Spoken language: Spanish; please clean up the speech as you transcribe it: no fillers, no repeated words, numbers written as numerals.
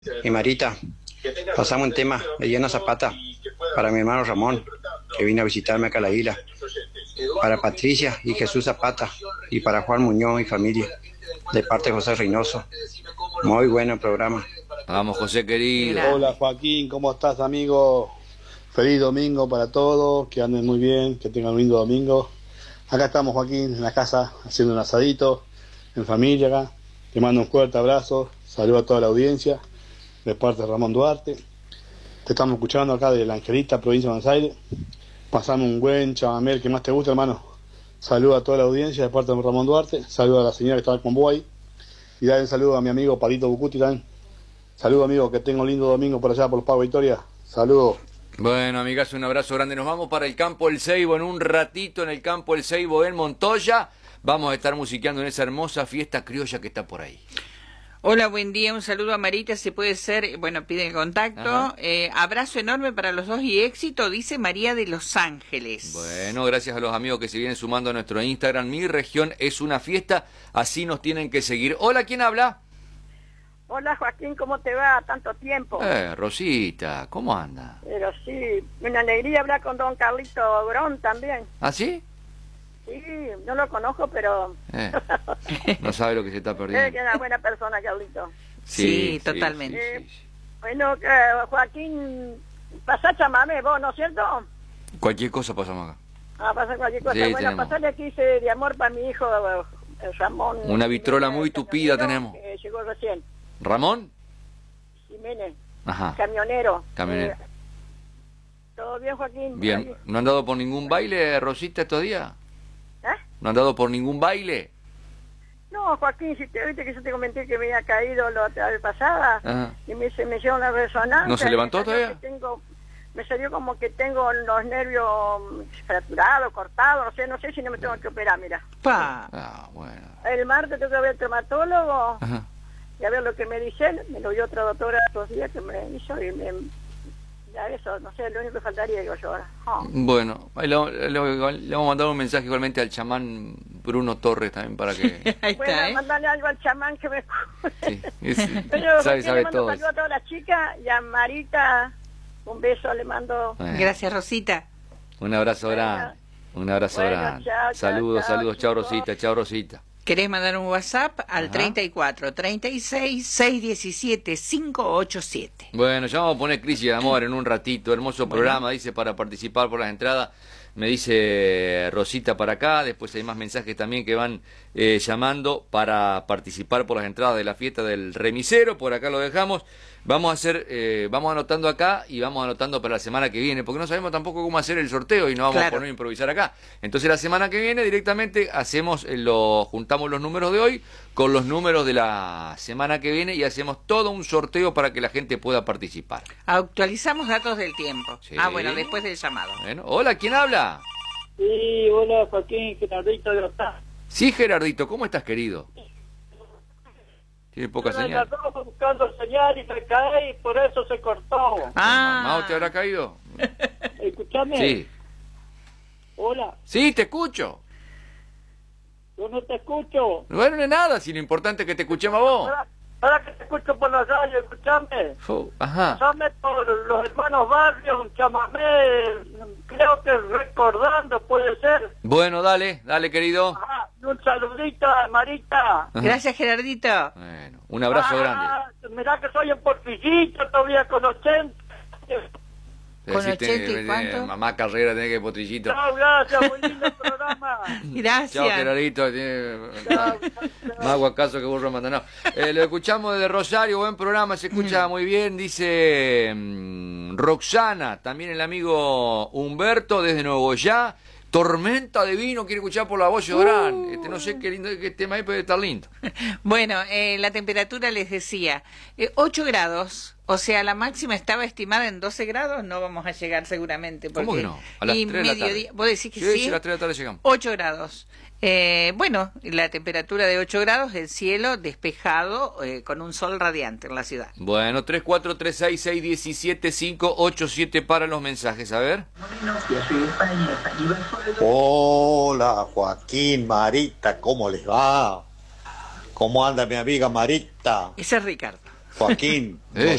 Y Marita, pasamos un tema de Diana Zapata para mi hermano Ramón, que vino a visitarme acá a la isla. Para Patricia y Jesús Zapata y para Juan Muñoz y familia, de parte de José Reynoso. Muy bueno el programa. Vamos, José querido. Hola Joaquín, ¿cómo estás, amigo? Feliz domingo para todos, que anden muy bien, que tengan un lindo domingo. Acá estamos, Joaquín, en la casa, haciendo un asadito, en familia acá. Te mando un fuerte abrazo, saludo a toda la audiencia, de parte de Ramón Duarte. Te estamos escuchando acá de La Angelita, provincia de Buenos Aires. Pasame un buen chamamé, el que más te guste, hermano. Saludo a toda la audiencia, de parte de Ramón Duarte. Saludo a la señora que estaba con vos ahí. Y dale un saludo a mi amigo Padito Bucuti también. Saludo, amigo, que tenga un lindo domingo por allá por los Pagos Victoria. Saludos. Bueno, amigas, un abrazo grande. Nos vamos para el campo El Ceibo en un ratito, en el campo El Ceibo en Montoya. Vamos a estar musiqueando en esa hermosa fiesta criolla que está por ahí. Hola, buen día, un saludo a Marita, si puede ser, bueno, pide el contacto. Abrazo enorme para los dos y éxito, dice María de Los Ángeles. Bueno, gracias a los amigos que se vienen sumando a nuestro Instagram. Mi región es una fiesta, así nos tienen que seguir. Hola, ¿quién habla? Hola Joaquín, ¿cómo te va? Tanto tiempo. Rosita, ¿cómo anda? Pero sí, una alegría hablar con don Carlito Grón también. ¿Ah, sí? Sí, no lo conozco, pero... No sabe lo que se está perdiendo. Es una buena persona, Carlito. Sí, totalmente. Sí. Bueno, Joaquín, pasá chamamé vos, ¿no es cierto? Cualquier cosa pasamos acá. Pasa cualquier cosa. Sí, Bueno, tenemos. pasarle aquí de amor para mi hijo Ramón. Una vitrola muy tupida tenemos. Llegó recién. ¿Ramón? Jiménez. Ajá. Camionero. Camionero. ¿Todo bien, Joaquín? Bien. ¿No han dado por ningún baile, Rosita, estos días? ¿No han dado por ningún baile? No, Joaquín, si te viste que yo te comenté que me había caído la vez pasada. Ajá. Y me hicieron una resonancia. ¿No se levantó me salió todavía? Me salió como que tengo los nervios fracturados, cortados, no sé si no me tengo que operar, mira. Bueno. El martes tengo que ver al traumatólogo. Ajá. Y a ver lo que me dicen. Me lo dio otra doctora estos días que me hizo y ya eso, no sé, lo único que faltaría, digo yo ahora. Bueno, ahí le vamos a mandar un mensaje igualmente al chamán Bruno Torres también para que... Ahí Bueno, está, mandarle algo al chamán que me... Sí, Pero sabe le mando todo. saludo a todas las chicas y a Marita, un beso le mando. Gracias, Rosita. Un abrazo grande. Un abrazo grande. Chao, Saludos, chao chicos. Rosita, chao Rosita. ¿Querés mandar un WhatsApp? Al 34 36 617 587. Bueno, ya vamos a poner Crisis de Amor en un ratito. Hermoso programa, dice, para participar por las entradas. Me dice Rosita para acá. Después hay más mensajes también que van llamando para participar por las entradas de la fiesta del remisero. Por acá lo dejamos. Vamos a hacer, vamos anotando acá y vamos anotando para la semana que viene, porque no sabemos tampoco cómo hacer el sorteo y no vamos a poner a improvisar acá. Entonces la semana que viene directamente juntamos los números de hoy con los números de la semana que viene y hacemos todo un sorteo para que la gente pueda participar. Actualizamos datos del tiempo. Sí. Bueno, después del llamado. Bueno, hola, ¿quién habla? Sí, hola Joaquín, Gerardito de Otá. Sí, Gerardito, ¿cómo estás, querido? Tiene poca señal. Estaba buscando señal y me caí y por eso se cortó. ¿Mao te habrá caído? Escúchame. Sí. Hola, Sí, te escucho. yo no te escucho. Bueno, no es nada, si lo importante es que te escuchemos a vos. Ahora que te escucho por la radio, escúchame. Ajá. Llame por los hermanos Barrios, un chamamé, creo que recordando puede ser. Bueno, dale, querido. Ajá, y un saludito a Marita. Gracias, Gerardito. Bueno, un abrazo grande. Mirá que soy un porfillito todavía con 80. ¿Con 80 y cuánto? Mamá Carrera tiene que potrillito. Chao, gracias, muy lindo el programa. Gracias. Chao, Gerardito. Más guacaso que burro mandado. Lo escuchamos desde Rosario, buen programa, se escucha muy bien. Dice Roxana, también el amigo Humberto desde Nuevo Ya. Tormenta de vino, quiere escuchar por la voz llorar. No sé qué lindo qué tema hay, pero está lindo. Bueno, la temperatura les decía, 8 grados, o sea, la máxima estaba estimada en 12 grados, no vamos a llegar seguramente. Porque ¿Cómo que no? A las 3 de la tarde. ¿Vos decís que Sí, sí? a las 3 de la tarde llegamos. 8 grados. Bueno, la temperatura de 8 grados, el cielo despejado, con un sol radiante en la ciudad. Bueno, 3436617587 para los mensajes, a ver. Hola Joaquín, Marita, ¿cómo les va? ¿Cómo anda mi amiga Marita? Ese es Ricardo. Joaquín,